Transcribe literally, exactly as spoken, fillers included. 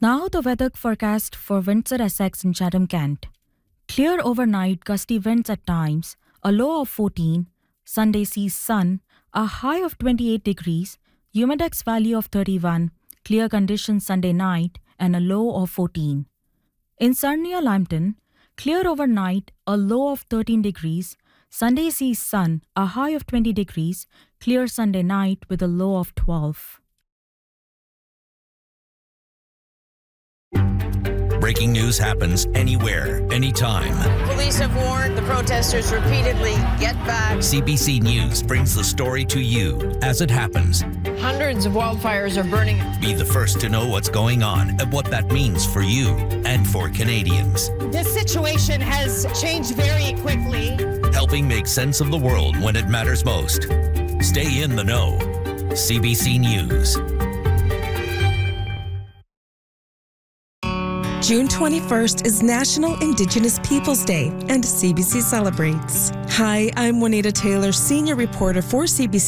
Now the weather forecast for Windsor, Essex and Chatham, Kent. Clear overnight, gusty winds at times, a low of fourteen. Sunday sees sun, a high of twenty-eight degrees, humidex value of thirty-one, clear conditions Sunday night and a low of fourteen. In Sarnia, Lambton, clear overnight, a low of thirteen degrees, Sunday sees sun, a high of twenty degrees, clear Sunday night with a low of twelve. Breaking news happens anywhere, anytime. Police have warned the protesters repeatedly, get back. C B C News brings the story to you as it happens. Hundreds of wildfires are burning. Be the first to know what's going on and what that means for you and for Canadians. This situation has changed very quickly. Helping make sense of the world when it matters most. Stay in the know. C B C News. June twenty-first is National Indigenous Peoples Day, and C B C celebrates. Hi, I'm Juanita Taylor, senior reporter for C B C